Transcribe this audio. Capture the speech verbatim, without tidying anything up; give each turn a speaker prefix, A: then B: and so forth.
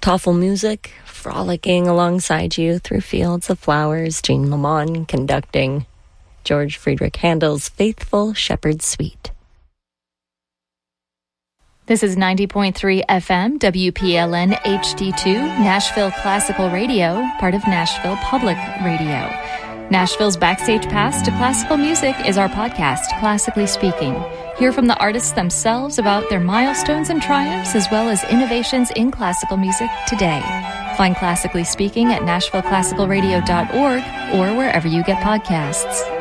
A: Tafelmusik, frolicking alongside you through fields of flowers, Jean Lamont conducting George Friedrich Handel's Faithful Shepherd's Suite.
B: This is ninety point three F M, W P L N H D two, Nashville Classical Radio, part of Nashville Public Radio. Nashville's Backstage Pass to Classical Music is our podcast, Classically Speaking. Hear from the artists themselves about their milestones and triumphs, as well as innovations in classical music today. Find Classically Speaking at nashville classical radio dot org or wherever you get podcasts.